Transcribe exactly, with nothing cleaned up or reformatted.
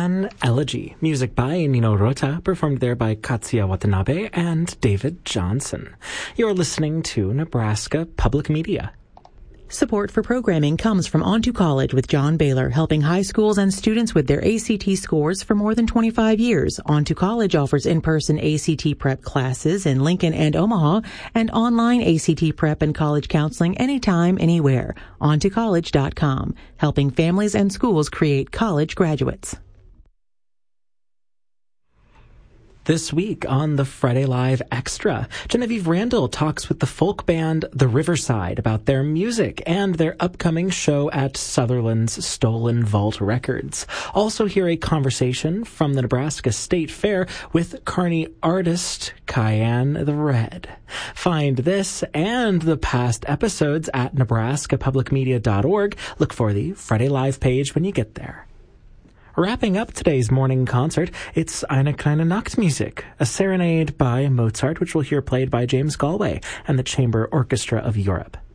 Japan Elegy, music by Nino Rota, performed there by Katsuya Watanabe and David Johnson. You're listening to Nebraska Public Media. Support for programming comes from On to College with John Baylor, helping high schools and students with their A C T scores for more than twenty-five years. On to College offers in-person A C T prep classes in Lincoln and Omaha and online A C T prep and college counseling anytime, anywhere. on to college dot com, helping families and schools create college graduates. This week on the Friday Live Extra, Genevieve Randall talks with the folk band The Riverside about their music and their upcoming show at Sutherland's Stolen Vault Records. Also hear a conversation from the Nebraska State Fair with Kearney artist Cayenne the Red. Find this and the past episodes at nebraska public media dot org. Look for the Friday Live page when you get there. Wrapping up today's morning concert, it's Eine kleine Nachtmusik, a serenade by Mozart, which we'll hear played by James Galway and the Chamber Orchestra of Europe.